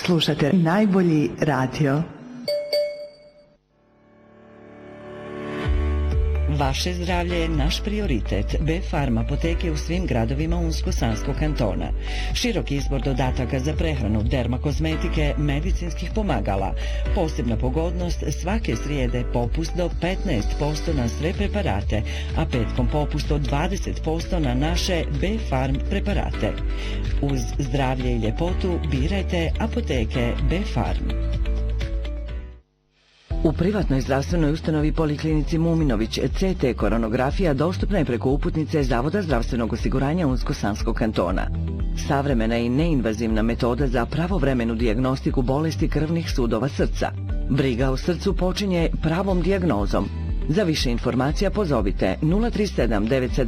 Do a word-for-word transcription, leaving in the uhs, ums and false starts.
Slušate najbolji radio. Vaše zdravlje je naš prioritet. B-Farm apoteke u svim gradovima Unsko-Sanskog kantona. Širok izbor dodataka za prehranu, dermakozmetike, medicinskih pomagala. Posebna pogodnost, svake srijede popust do petnaest posto na sve preparate, a petkom popust od dvadeset posto na naše B-Farm preparate. Uz zdravlje i ljepotu birajte apoteke B-Farm. U privatnoj zdravstvenoj ustanovi Poliklinici Muminović C T koronografija dostupna je preko uputnice Zavoda zdravstvenog osiguranja Unsko-Sanskog kantona. Savremena i neinvazivna metoda za pravovremenu dijagnostiku bolesti krvnih sudova srca. Briga o srcu počinje pravom dijagnozom. Za više informacija pozovite nula tri sedam devet sedam